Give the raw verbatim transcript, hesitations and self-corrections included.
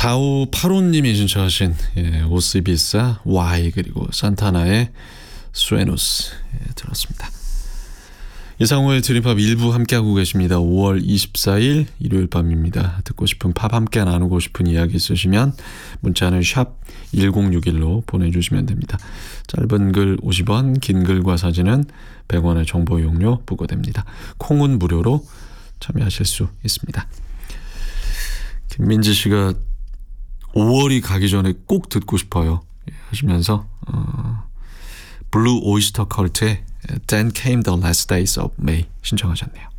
사오팔오님이 신청하신 예, 오스비사 Y 그리고 산타나의 수에노스 예, 들었습니다. 이상호의 드림팝 일부 함께하고 계십니다. 오월 이십사일 일요일 밤입니다. 듣고 싶은 팝 함께 나누고 싶은 이야기 있으시면 문자는 샵 일공육일로 보내주시면 됩니다. 짧은 글 오십 원, 긴 글과 사진은 백 원의 정보 이용료 부과됩니다. 콩은 무료로 참여하실 수 있습니다. 김민지 씨가 오월이 가기 전에 꼭 듣고 싶어요 하시면서 어, 블루 오이스터 컬트의 Then Came the Last Days of May 신청하셨네요.